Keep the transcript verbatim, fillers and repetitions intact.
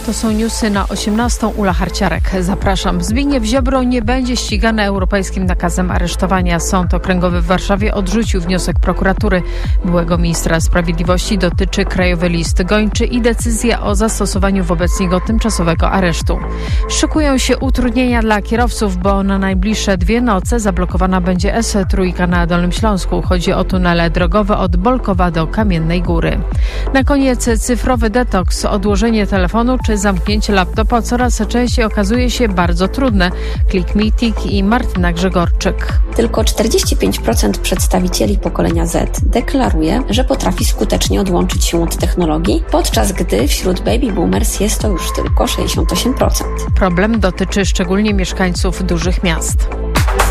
To są newsy na osiemnastą. Ula Harciarek. Zapraszam. Zbigniew Ziobro nie będzie ścigany europejskim nakazem aresztowania. Sąd Okręgowy w Warszawie odrzucił wniosek prokuratury byłego ministra sprawiedliwości. Dotyczy krajowy list gończy i decyzja o zastosowaniu wobec niego tymczasowego aresztu. Szykują się utrudnienia dla kierowców, bo na najbliższe dwie noce zablokowana będzie S trzy na Dolnym Śląsku. Chodzi o tunele drogowe od Bolkowa do Kamiennej Góry. Na koniec cyfrowy detoks. Odłożenie telefonu czy zamknięcie laptopa coraz częściej okazuje się bardzo trudne. Click Meeting i Martyna Grzegorczyk. Tylko czterdzieści pięć procent przedstawicieli pokolenia Z deklaruje, że potrafi skutecznie odłączyć się od technologii, podczas gdy wśród baby boomers jest to już tylko sześćdziesiąt osiem procent. Problem dotyczy szczególnie mieszkańców dużych miast.